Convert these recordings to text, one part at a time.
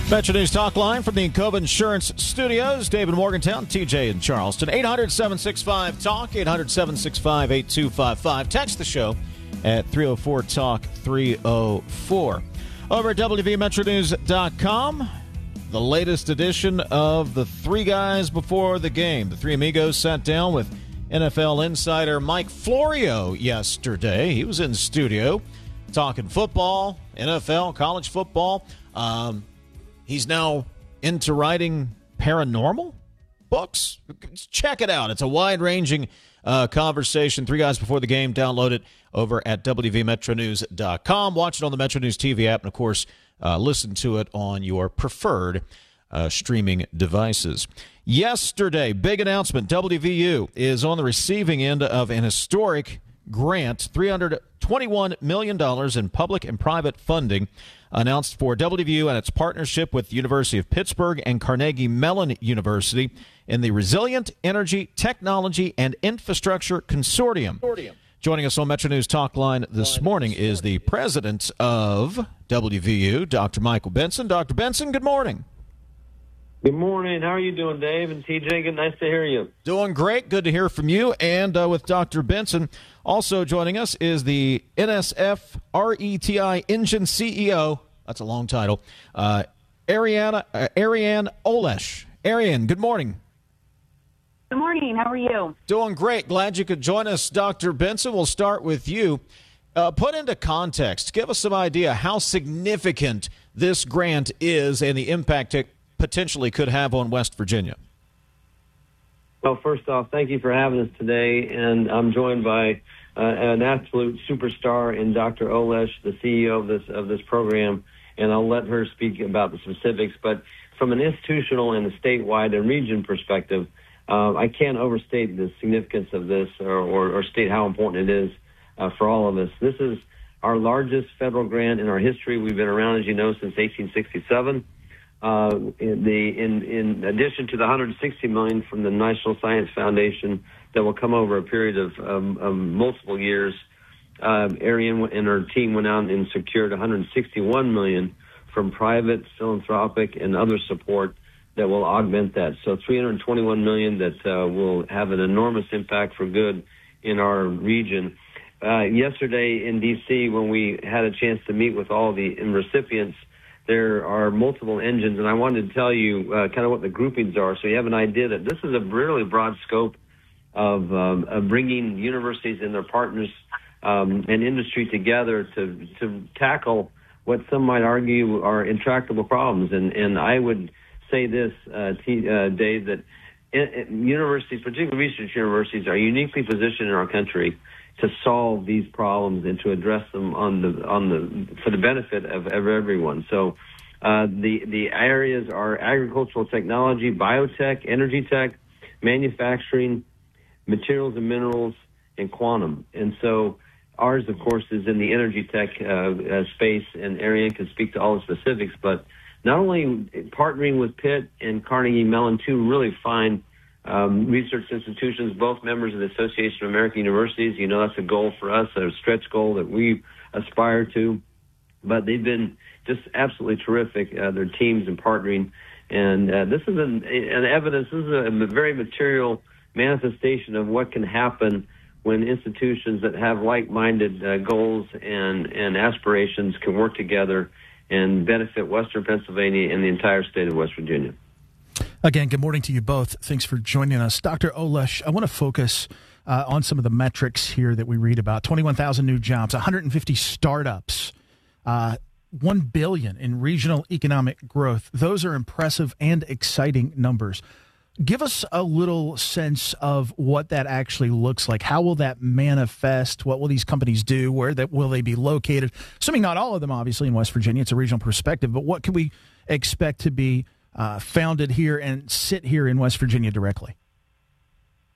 Metro News Talk Line from the Cove Insurance Studios. David Morgantown, TJ in Charleston. 800-765-TALK, 800-765-8255. Text the show at 304-TALK-304. Over at WVMetroNews.com, the latest edition of the Three Guys Before the Game. The three amigos sat down with NFL insider Mike Florio yesterday. He was in studio talking football, NFL, college football. He's now into writing paranormal books. Check it out. It's a wide-ranging conversation. Three Guys Before the Game. Download it over at WVMetroNews.com. Watch it on the Metro News TV app, and, of course, listen to it on your preferred streaming devices. Yesterday, big announcement. WVU is on the receiving end of an historic grant, $321 million in public and private funding announced for WVU and its partnership with the University of Pittsburgh and Carnegie Mellon University in the Resilient Energy Technology and Infrastructure Consortium. Joining us on Metro News Talk Line this morning is the president of WVU, Dr. Michael Benson. Dr. Benson, good morning. Good morning. How are you doing, Dave and TJ? Good, nice to hear you. Doing great. Good to hear from you. And with Dr. Benson, also joining us is the NSF RETI Engine CEO. That's a long title. Ariane Olesh. Ariane, good morning. Good morning. How are you? Doing great. Glad you could join us, Dr. Benson. We'll start with you. Put into context, give us some idea how significant this grant is and the impact it potentially could have on West Virginia. Well, first off, thank you for having us today, and I'm joined by an absolute superstar in Dr. Olesh, the CEO of this program, and I'll let her speak about the specifics. But from an institutional and a statewide and region perspective, I can't overstate the significance of this or state how important it is for all of us. This is our largest federal grant in our history. We've been around, as you know, since 1867. In addition to the $160 million from the National Science Foundation that will come over a period of multiple years, Ariane and her team went out and secured $161 million from private, philanthropic, and other support that will augment that. So $321 million that will have an enormous impact for good in our region. Yesterday in D.C., when we had a chance to meet with all the recipients, there are multiple engines, and I wanted to tell you kind of what the groupings are so you have an idea that this is a really broad scope of bringing universities and their partners and industry together to tackle what some might argue are intractable problems. And I would say this, Dave, that universities, particularly research universities, are uniquely positioned in our country to solve these problems and to address them for the benefit of everyone. So the areas are agricultural technology, biotech, energy tech, manufacturing, materials and minerals, and quantum. And so ours, of course, is in the energy tech space, and Ariane can speak to all the specifics. But not only partnering with Pitt and Carnegie Mellon, two really fine research institutions, both members of the Association of American Universities. You know, that's a goal for us, a stretch goal that we aspire to. But they've been just absolutely terrific, their teams and partnering. And this is an evidence, this is a very material manifestation of what can happen when institutions that have like-minded goals and aspirations can work together and benefit Western Pennsylvania and the entire state of West Virginia. Again, good morning to you both. Thanks for joining us. Dr. Olesh, I want to focus on some of the metrics here that we read about. 21,000 new jobs, 150 startups, $1 billion in regional economic growth. Those are impressive and exciting numbers. Give us a little sense of what that actually looks like. How will that manifest? What will these companies do? Will they be located? Assuming not all of them, obviously, in West Virginia. It's a regional perspective. But what can we expect to be founded here and sit here in West Virginia directly?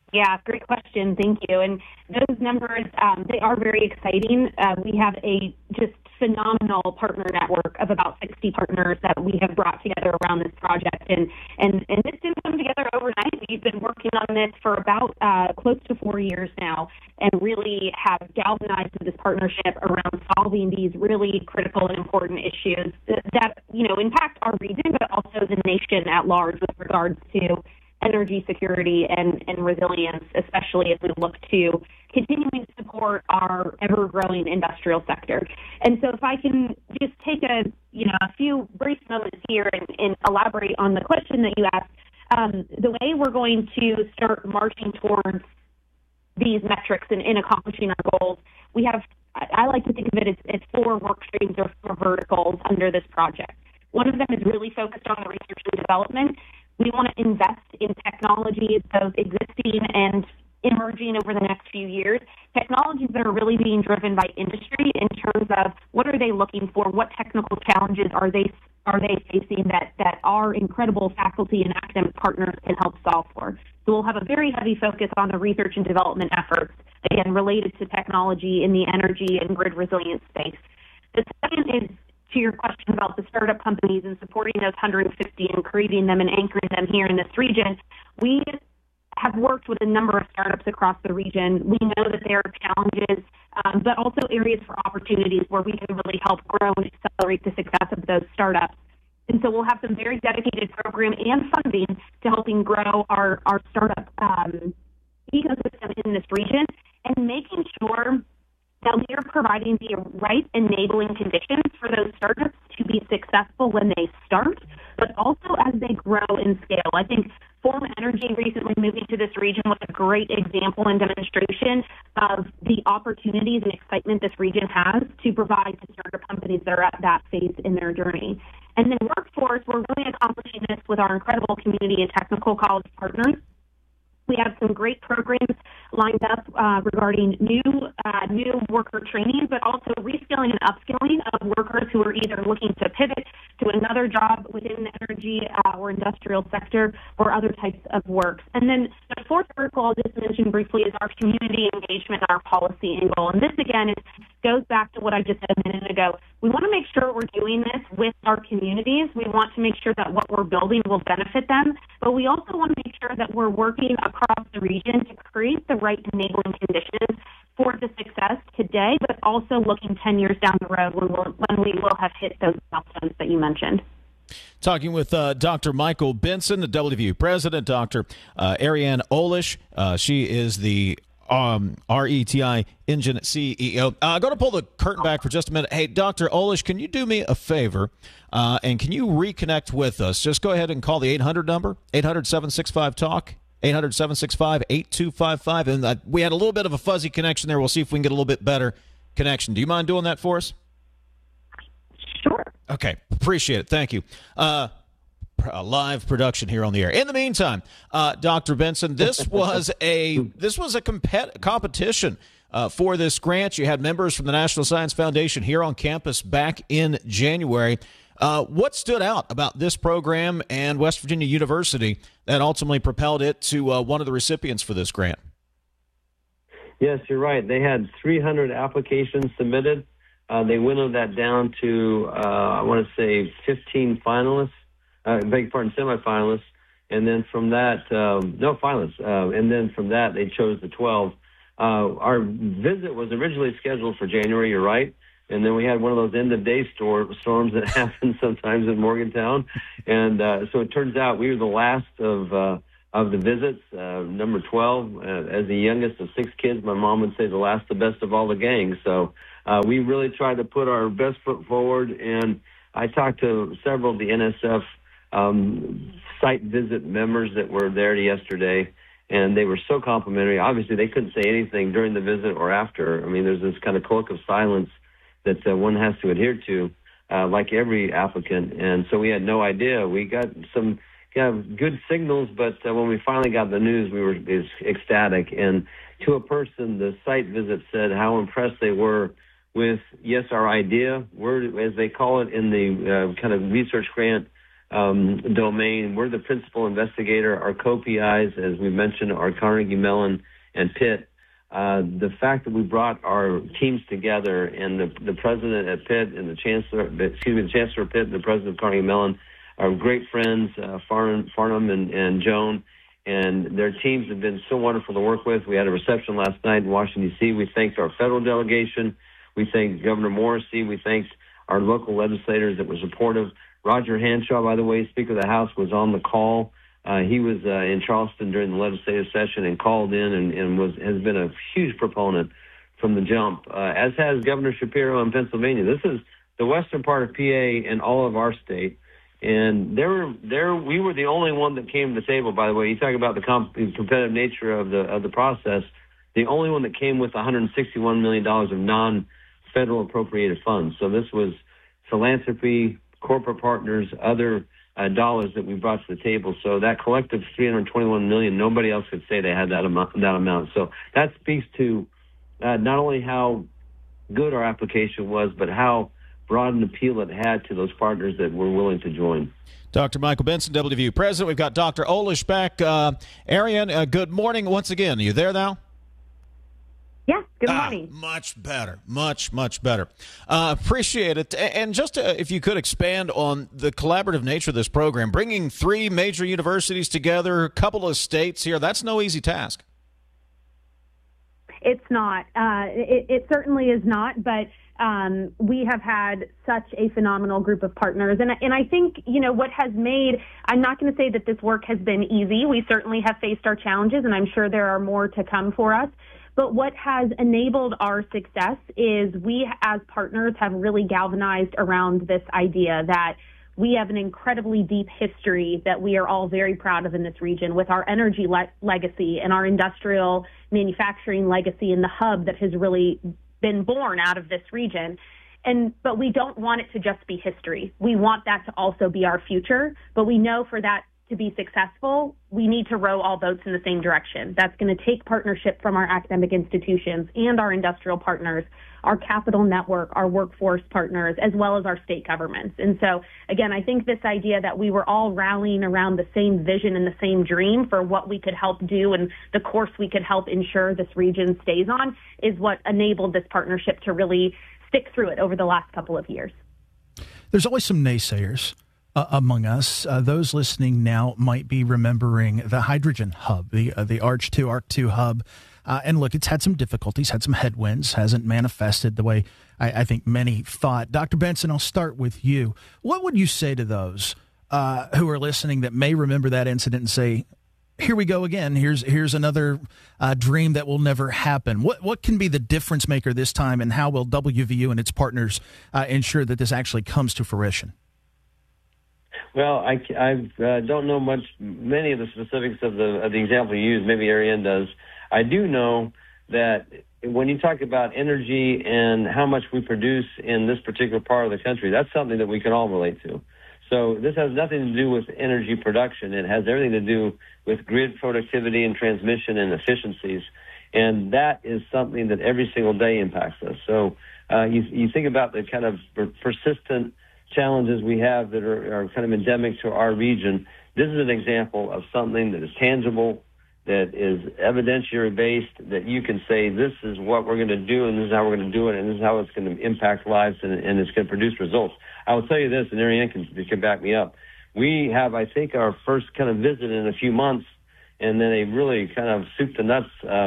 Yeah, great question. Thank you. And those numbers, they are very exciting. We have a just phenomenal partner network of about 60 partners that we have brought together around this project. And this didn't come together overnight. We've been working on this for about close to 4 years now and really have galvanized this partnership around solving these really critical and important issues that impact our region, but also the nation at large with regards to energy security and resilience, especially as we look to continuing to support our ever-growing industrial sector. And so if I can just take a few brief moments here and elaborate on the question that you asked, the way we're going to start marching towards these metrics and accomplishing our goals, we have, I like to think of it as 4 work streams or 4 verticals under this project. One of them is really focused on the research and development. We want to invest in technologies, both existing and emerging over the next few years, technologies that are really being driven by industry in terms of what are they looking for, what technical challenges are they facing that our incredible faculty and academic partners can help solve for. So we'll have a very heavy focus on the research and development efforts, again, related to technology in the energy and grid resilience space. The second is to your question about the startup companies and supporting those 150 and creating them and anchoring them here in this region. We have worked with a number of startups across the region. We know that there are challenges, but also areas for opportunities where we can really help grow and accelerate the success of those startups. And so we'll have some very dedicated program and funding to helping grow our startup ecosystem in this region and making sure that we are providing the right enabling conditions for those startups to be successful when they start, but also as they grow and scale. I think Form Energy recently moving to this region was a great example and demonstration of the opportunities and excitement this region has to provide to startup companies that are at that phase in their journey. And then workforce, we're really accomplishing this with our incredible community and technical college partners. We have some great programs lined up regarding new worker training, but also reskilling and upskilling of workers who are either looking to pivot to another job within the energy or industrial sector or other types of work. And then the 4th vertical I'll just mention briefly is our community engagement and our policy angle. And this, again, goes back to what I just said a minute ago. We want to make sure we're doing this with our communities. We want to make sure that what we're building will benefit them, but we also want to make sure that we're working across the region to create the right enabling conditions for the success today, but also looking 10 years down the road when we will have hit those milestones that you mentioned. Talking with Dr. Michael Benson, the WVU president, Dr. Ariane Olish. She is the RETI Engine CEO. I'm going to pull the curtain back for just a minute. Hey, Dr. Olish, can you do me a favor and can you reconnect with us? Just go ahead and call the 800 number, 800-765-TALK, 800-765-8255. And we had a little bit of a fuzzy connection there. We'll see if we can get a little bit better connection. Do you mind doing that for us? Sure. Okay. Appreciate it. Thank you. Live production here on the air. In the meantime, Dr. Benson, this was a competition for this grant. You had members from the National Science Foundation here on campus back in January. What stood out about this program and West Virginia University that ultimately propelled it to one of the recipients for this grant? Yes, you're right. They had 300 applications submitted. They winnowed that down to, I want to say, 15 finalists. Semifinalists, and then from that, finalists, and then from that they chose the 12. Our visit was originally scheduled for January, you're right, and then we had one of those end-of-day storms that happen sometimes in Morgantown, and so it turns out we were the last of the visits, number 12. As the youngest of 6 kids, my mom would say the last, the best of all the gang. So we really tried to put our best foot forward, and I talked to several of the NSF site visit members that were there yesterday, and they were so complimentary. Obviously, they couldn't say anything during the visit or after. I mean, there's this kind of cloak of silence that one has to adhere to, like every applicant. And so we had no idea. We got some good signals, but when we finally got the news, we were ecstatic. And to a person, the site visit said how impressed they were with, yes, our idea. We're, as they call it in the kind of research grant domain. We're the principal investigator. Our co-PIs, as we mentioned, are Carnegie Mellon and Pitt. The fact that we brought our teams together, and the president at Pitt and the chancellor of Pitt and the president of Carnegie Mellon are great friends, Farnham and Joan, and their teams have been so wonderful to work with. We had a reception last night in Washington, D.C. We thanked our federal delegation. We thanked Governor Morrisey. We thanked our local legislators that were supportive. Roger Hanshaw, by the way, Speaker of the House, was on the call. He was in Charleston during the legislative session and called in and has been a huge proponent from the jump, as has Governor Shapiro in Pennsylvania. This is the western part of PA and all of our state. And we were the only one that came to the table, by the way. You talk about the competitive nature of the process. The only one that came with $161 million of non-federal appropriated funds. So this was philanthropy, corporate partners, other dollars that we brought to the table. So that collective $321 million, nobody else could say they had that amount. So that speaks to not only how good our application was, but how broad an appeal it had to those partners that were willing to join. Dr. Michael Benson, WVU President. We've got Dr. Olish back. Arian, good morning once again. Are you there now? Yeah, good morning. Much better. Much better. Appreciate it. And just if you could expand on the collaborative nature of this program, bringing 3 major universities together, a couple of states here, that's no easy task. It's not. It certainly is not, but we have had such a phenomenal group of partners. And I think, what has made, I'm not going to say that this work has been easy. We certainly have faced our challenges, and I'm sure there are more to come for us. But what has enabled our success is we, as partners, have really galvanized around this idea that we have an incredibly deep history that we are all very proud of in this region, with our energy legacy and our industrial manufacturing legacy and the hub that has really been born out of this region. But we don't want it to just be history. We want that to also be our future. But we know for that to be successful, we need to row all boats in the same direction. That's going to take partnership from our academic institutions and our industrial partners, our capital network, our workforce partners, as well as our state governments. And so, again, I think this idea that we were all rallying around the same vision and the same dream for what we could help do and the course we could help ensure this region stays on is what enabled this partnership to really stick through it over the last couple of years. There's always some naysayers among us. Those listening now might be remembering the hydrogen hub, the ARC2 hub. And look, it's had some difficulties, had some headwinds, hasn't manifested the way I think many thought. Dr. Benson, I'll start with you. What would you say to those who are listening that may remember that incident and say, here we go again, here's another dream that will never happen? What can be the difference maker this time, and how will WVU and its partners ensure that this actually comes to fruition? Well, I don't know many of the specifics of the example you used. Maybe Ariane does. I do know that when you talk about energy and how much we produce in this particular part of the country, that's something that we can all relate to. So this has nothing to do with energy production. It has everything to do with grid productivity and transmission and efficiencies. And that is something that every single day impacts us. So you think about the kind of persistent challenges we have that are kind of endemic to our region. This is an example of something that is tangible, that is evidentiary-based, that you can say, this is what we're going to do, and this is how we're going to do it, and this is how it's going to impact lives, and it's going to produce results. I will tell you this, and Ariane can back me up. We have, I think, our first kind of visit in a few months, and then a really kind of soup-to-nuts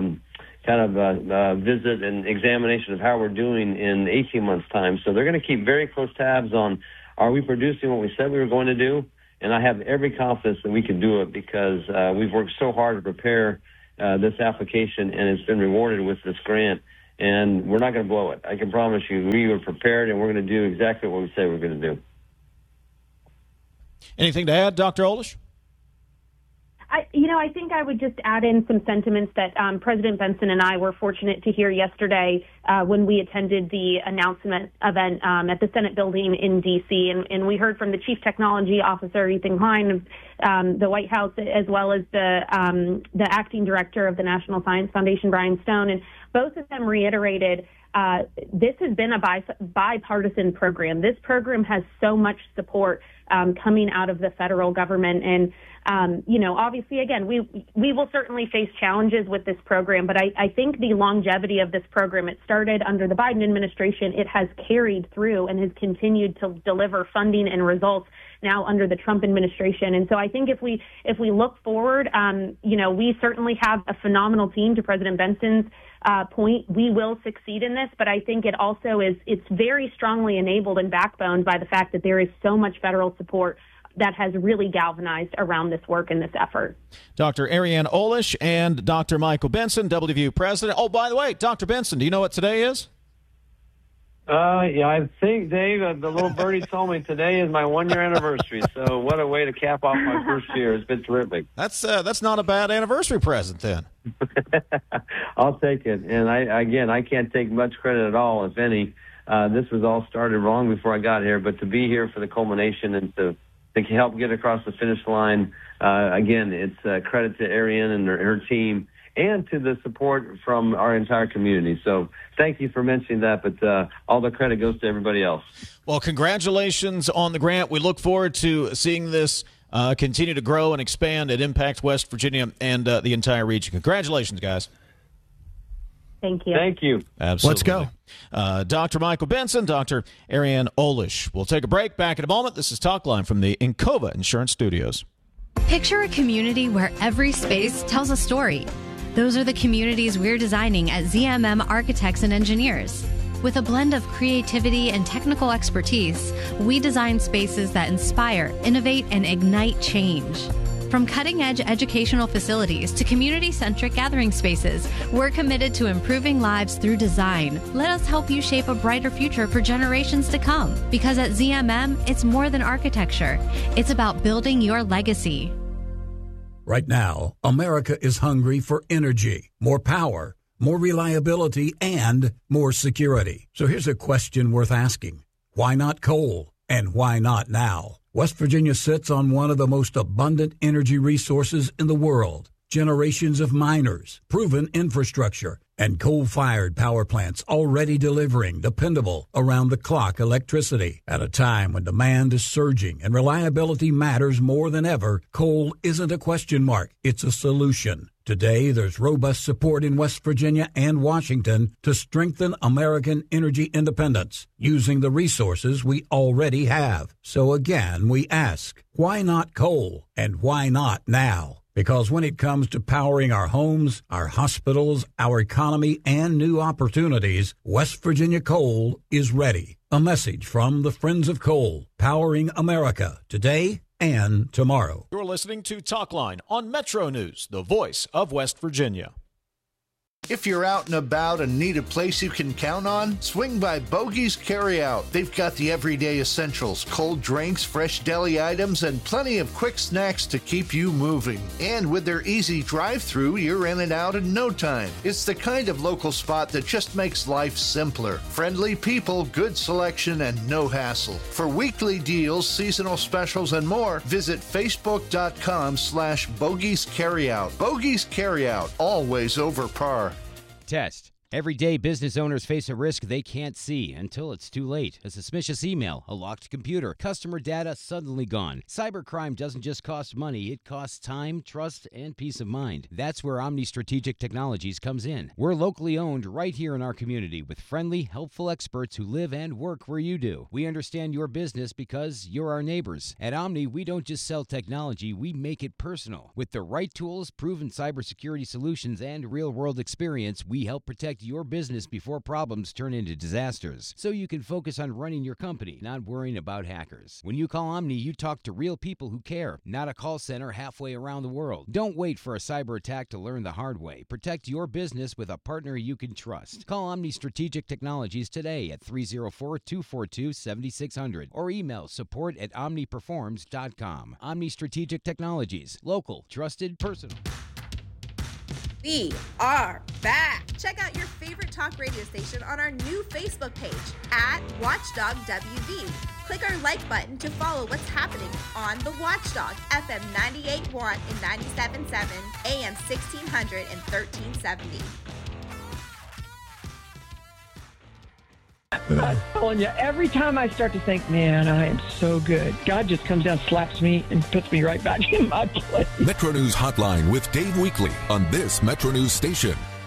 visit and examination of how we're doing in 18 months' time. So they're going to keep very close tabs on, are we producing what we said we were going to do? And I have every confidence that we can do it, because we've worked so hard to prepare this application, and it's been rewarded with this grant. And we're not going to blow it. I can promise you, we were prepared, and we're going to do exactly what we say we're going to do. Anything to add, Dr. Olish? I think I would just add in some sentiments that President Benson and I were fortunate to hear yesterday when we attended the announcement event at the Senate building in D.C. And we heard from the Chief Technology Officer, Ethan Klein, of the White House, as well as the Acting Director of the National Science Foundation, Brian Stone. And both of them reiterated this has been a bipartisan program. This program has so much support coming out of the federal government. And, obviously, again, we will certainly face challenges with this program, but I think the longevity of this program, it started under the Biden administration. It has carried through and has continued to deliver funding and results now under the Trump administration. And so I think if we look forward, we certainly have a phenomenal team, to President Benson's point. We will succeed in this, but I think it's very strongly enabled and backboned by the fact that there is so much federal support that has really galvanized around this work and this effort. Dr. Ariane Olish and Dr. Michael Benson, WVU president. Oh, by the way, Dr. Benson, do you know what today is? Yeah, I think, Dave, the little birdie told me today is my 1-year anniversary. So what a way to cap off my first year. It's been terrific. That's not a bad anniversary present then. I'll take it. And I can't take much credit at all, if any. This was all started long before I got here, but to be here for the culmination and to help get across the finish line, again, it's credit to Ariane and her team, and to the support from our entire community. So thank you for mentioning that, but all the credit goes to everybody else. Well, congratulations on the grant. We look forward to seeing this continue to grow and expand and impact West Virginia and the entire region. Congratulations, guys. Thank you. Thank you. Absolutely. Let's go. Dr. Michael Benson, Dr. Ariane Olish. We'll take a break. Back in a moment. This is Talkline from the Encova Insurance Studios. Picture a community where every space tells a story. Those are the communities we're designing at ZMM Architects and Engineers. With a blend of creativity and technical expertise, we design spaces that inspire, innovate, and ignite change. From cutting-edge educational facilities to community-centric gathering spaces, we're committed to improving lives through design. Let us help you shape a brighter future for generations to come. Because at ZMM, it's more than architecture. It's about building your legacy. Right now, America is hungry for energy, more power, more reliability, and more security. So here's a question worth asking. Why not coal? And why not now? West Virginia sits on one of the most abundant energy resources in the world. Generations of miners, proven infrastructure, and coal-fired power plants already delivering dependable, around-the-clock electricity. At a time when demand is surging and reliability matters more than ever, coal isn't a question mark, it's a solution. Today, there's robust support in West Virginia and Washington to strengthen American energy independence using the resources we already have. So again, we ask, why not coal? And why not now? Because when it comes to powering our homes, our hospitals, our economy, and new opportunities, West Virginia Coal is ready. A message from the Friends of Coal, powering America today and tomorrow. You're listening to Talkline on Metro News, the voice of West Virginia. If you're out and about and need a place you can count on, swing by Bogey's Carryout. They've got the everyday essentials, cold drinks, fresh deli items, and plenty of quick snacks to keep you moving. And with their easy drive-thru, you're in and out in no time. It's the kind of local spot that just makes life simpler. Friendly people, good selection, and no hassle. For weekly deals, seasonal specials, and more, visit facebook.com/Bogey's Carryout. Bogey's Carryout, always over par. Test. Every day, business owners face a risk they can't see until it's too late. A suspicious email, a locked computer, customer data suddenly gone. Cybercrime doesn't just cost money, it costs time, trust, and peace of mind. That's where Omni Strategic Technologies comes in. We're locally owned right here in our community with friendly, helpful experts who live and work where you do. We understand your business because you're our neighbors. At Omni, we don't just sell technology, we make it personal. With the right tools, proven cybersecurity solutions, and real-world experience, we help protect your business before problems turn into disasters, so you can focus on running your company, not worrying about hackers. When you call Omni, you talk to real people who care, not a call center halfway around the world. Don't wait for a cyber attack to learn the hard way. Protect your business with a partner you can trust. Call Omni Strategic Technologies today at 304-242-7600 or email support@omniperforms.com. Omni Strategic Technologies. Local, trusted, personal. We are back. Check out your favorite talk radio station on our new Facebook page at Watchdog WV. Click our like button to follow what's happening on the Watchdog, FM 98.1 and 97.7, AM 1600 and 1370. I'm telling you, every time I start to think, man, I am so good, God just comes down, slaps me, and puts me right back in my place. Metro News Hotline with Dave Weekley on this Metro News station.